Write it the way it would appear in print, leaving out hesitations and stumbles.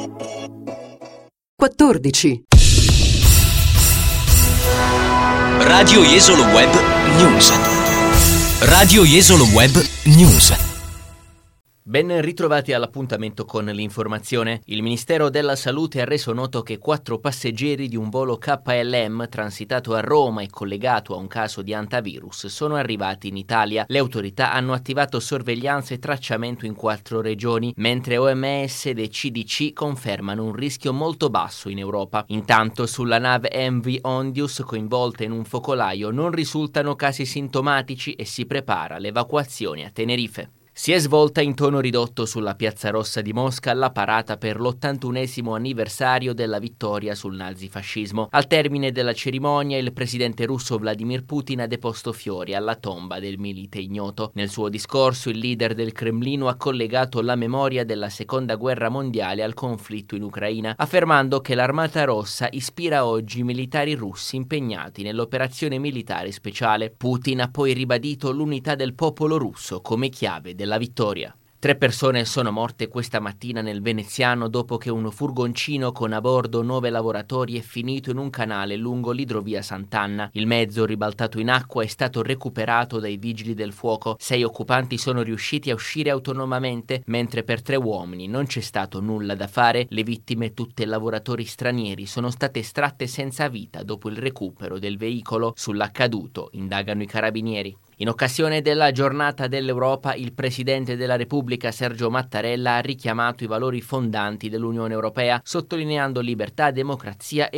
14. Radio Jesolo Web News. Radio Jesolo Web News. Ben ritrovati all'appuntamento con l'informazione. Il Ministero della Salute ha reso noto che 4 passeggeri di un volo KLM transitato a Roma e collegato a un caso di hantavirus sono arrivati in Italia. Le autorità hanno attivato sorveglianza e tracciamento in 4 regioni, mentre OMS e CDC confermano un rischio molto basso in Europa. Intanto sulla nave MV Ondius coinvolta in un focolaio non risultano casi sintomatici e si prepara l'evacuazione a Tenerife. Si è svolta in tono ridotto sulla Piazza Rossa di Mosca la parata per l'81° anniversario della vittoria sul nazifascismo. Al termine della cerimonia il presidente russo Vladimir Putin ha deposto fiori alla tomba del milite ignoto. Nel suo discorso il leader del Cremlino ha collegato la memoria della Seconda Guerra Mondiale al conflitto in Ucraina, affermando che l'Armata Rossa ispira oggi i militari russi impegnati nell'operazione militare speciale. Putin ha poi ribadito l'unità del popolo russo come chiave della vittoria. 3 persone sono morte questa mattina nel veneziano dopo che un furgoncino con a bordo 9 lavoratori è finito in un canale lungo l'idrovia Sant'Anna. Il mezzo, ribaltato in acqua, è stato recuperato dai vigili del fuoco. 6 occupanti sono riusciti a uscire autonomamente, mentre per 3 uomini non c'è stato nulla da fare. Le vittime, tutte lavoratori stranieri, sono state estratte senza vita dopo il recupero del veicolo. Sull'accaduto indagano i carabinieri. In occasione della giornata dell'Europa, il Presidente della Repubblica Sergio Mattarella ha richiamato i valori fondanti dell'Unione Europea, sottolineando libertà, democrazia e